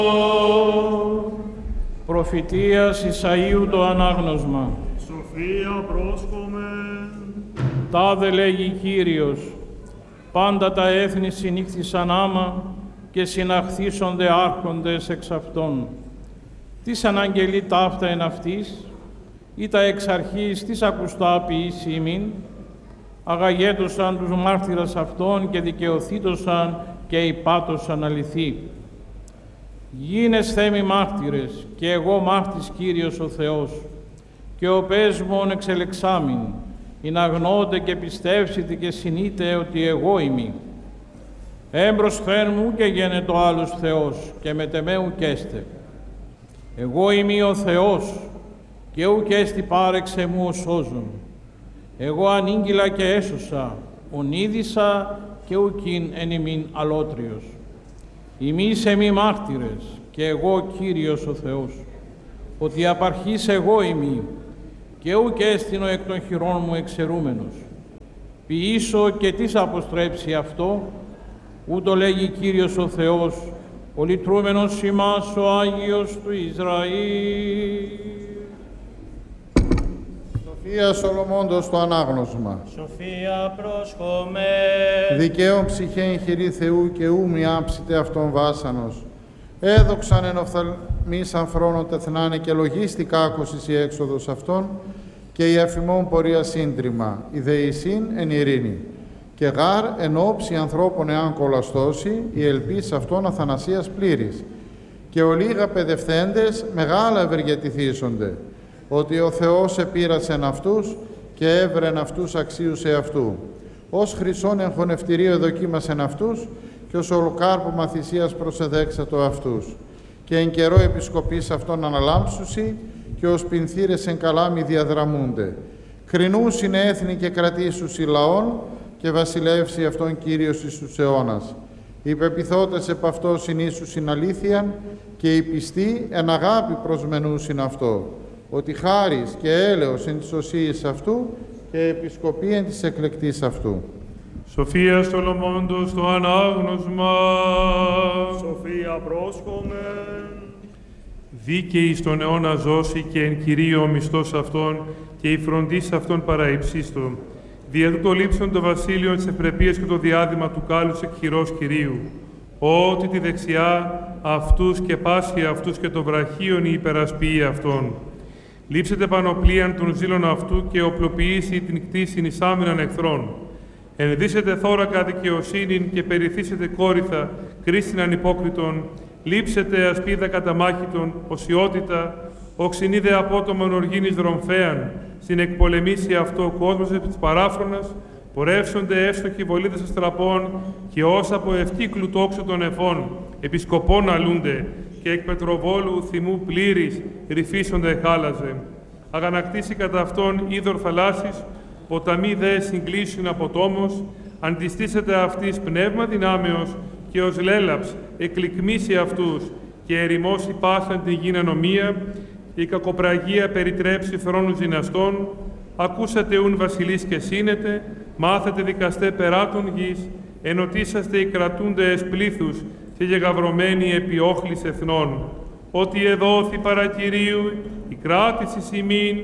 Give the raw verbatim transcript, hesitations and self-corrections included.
Προφητείας Ισαΐου το ανάγνωσμα. Σοφία πρόσχομαι. Τάδε λέγει Κύριος, πάντα τα έθνη συνήχθησαν άμα και συναχθήσονται άρχοντες εξ αυτών. Τις αναγγελεί ταύτα εν αυτής, ή τα εξ αρχής της ακουστά ποιήσει ημίν, αγαγέτωσαν τους μάρτυρας αυτών και δικαιωθήτωσαν και υπάτωσαν αληθή. Γίνεσθε μη μάρτυρες, και εγώ μάρτης Κύριος ο Θεός, και ο πέσμον εξελεξάμην, ειν αγνώτε και πιστεύσετε και συνείτε ότι εγώ είμαι. Έμπροσθεν μου και γένετο άλλος Θεός, και μετεμέ ουκέστε. Εγώ είμαι ο Θεός, και ουκέστη πάρεξε μου ο σώζον. Εγώ ανήγγυλα και έσωσα, ονείδησα και ουκίν εν ημίν αλότριος. Ημείς εμεί μάρτυρες, και εγώ Κύριος ο Θεός, ότι απαρχής εγώ είμαι, και ουκέστην ο εκ των χειρών μου εξαιρούμενος. Ποιήσω και τις αποστρέψει αυτό, ούτω λέγει Κύριος ο Θεός, ο λυτρούμενος ημάς ο Άγιος του Ισραήλ. Σοφία Σολομώντος το ανάγνωσμα. Σοφία πρόσχομαι. Δικαίων ψυχέν χειρή Θεού και ου μη άψητε αυτόν βάσανος. Έδοξαν εν οφθαλμής αμφρόνων τεθνάνε και λογίστηκα άκουσης η έξοδος αυτών και η αφημών πορεία σύντριμα, η δεησύν εν ειρήνη. Και γάρ εν όψη ανθρώπων εάν κολαστώσει, η ελπίς αυτών αθανασίας πλήρης. Και ολίγα παιδευθέντες μεγάλα ευεργετηθήσονται, ότι ο Θεός επήρασεν αυτούς και έβρεν αυτούς αξίους εαυτού. Ως χρυσόν εν χωνευτηρίο εδοκίμασεν αυτούς και ως ολοκάρπωμα θυσίας προσεδέξατο αυτούς. Και εν καιρό επισκοπής αυτών αναλάμψουσι και ως πινθύρες εν καλάμι διαδραμούνται. Κρινούσιν έθνη και κρατήσουσι λαών και βασιλεύσει αυτόν Κύριος εις τους αιώνας. Οι πεπιθώτες επ' αυτό συνήσουσιν αλήθειαν και οι πιστοί εν αγάπη προσμενούσιν αυτό, ότι χάρις και έλεος εν της οσίης αυτού και επισκοπή εν της εκλεκτής αυτού. Σοφία Σολομώντος το ανάγνωσμα. Σοφία πρόσχομαι. Δίκαιη στον αιώνα ζώση και εν Κυρίω ο μισθός αυτών και η φροντίς αυτών παραϊψίστο. Δια τούτο λείψον το βασίλειο της ευπρεπίας και το διάδημα του κάλους εκ χειρός Κυρίου. Ότι τη δεξιά αυτούς και πάσχει αυτούς και το βραχίον η υπερασποιή αυτών. Λείψετε πανοπλίαν των ζήλων αυτού και οπλοποιήσει την κτήσιν εις άμυναν εχθρών. Ενδύσετε θώρακα δικαιοσύνην και περιθύσετε κόρυθα κρίστην ανυπόκριτον. Λείψετε ασπίδα καταμάχητον, οσιότητα, οξυνίδε απότομον οργήνης δρομφέαν, στην εκπολεμήσει αυτό ο κόσμος επί της παράφρονας, πορεύσονται εύστοχοι βολίδες αστραπών και όσα από ευκύκλου τόξου των εφών, επισκοπών αλούνται και εκ πετροβόλου θυμού πλήρης ρυφίσονται χάλαζε. Αγανακτήσει κατά αυτόν είδωρ θαλάσσης, ποταμοί δε συγκλήσουν από τόμος, αντιστήσεται αυτής πνεύμα δυνάμεως και ως λέλαψ εκλικμίσει αυτούς και ερημώσει πάσαν την γη ανομία, η κακοπραγία περιτρέψει θρόνους δυναστών, ακούσατε ουν βασιλείς και σύνετε, μάθετε δικαστέ περάτων γης, ενωτήσαστε οι κρατούντες πλήθους και γεγαυρωμένοι επί όχλης εθνών. Ότι εδόθη παρά Κυρίου η κράτηση ημίν